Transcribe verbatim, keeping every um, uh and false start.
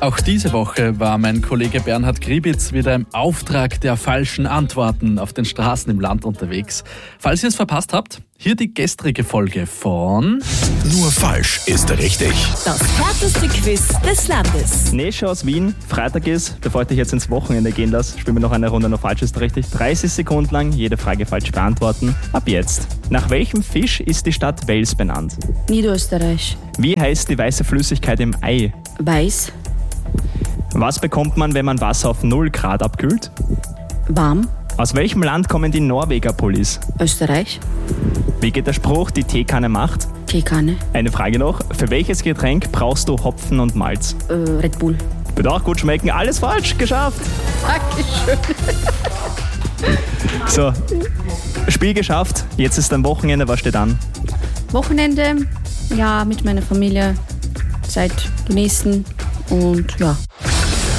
Auch diese Woche war mein Kollege Bernhard Gribitz wieder im Auftrag der falschen Antworten auf den Straßen im Land unterwegs. Falls ihr es verpasst habt, hier die gestrige Folge von Nur falsch ist richtig. Das härteste Quiz des Landes. Nesche aus Wien, Freitag ist, bevor ich dich jetzt ins Wochenende gehen lasse, spielen wir noch eine Runde Nur falsch ist richtig. dreißig Sekunden lang jede Frage falsch beantworten. Ab jetzt. Nach welchem Fisch ist die Stadt Wels benannt? Niederösterreich. Wie heißt die weiße Flüssigkeit im Ei? Weiß. Was bekommt man, wenn man Wasser auf null Grad abkühlt? Warm. Aus welchem Land kommen die Norweger Pullis? Österreich. Wie geht der Spruch, die Teekanne macht? Teekanne. Eine Frage noch. Für welches Getränk brauchst du Hopfen und Malz? Äh, Red Bull. Wird auch gut schmecken. Alles falsch. Geschafft. Dankeschön. So, Spiel geschafft. Jetzt ist ein Wochenende. Was steht an? Wochenende, ja, mit meiner Familie, Zeit genießen und ja.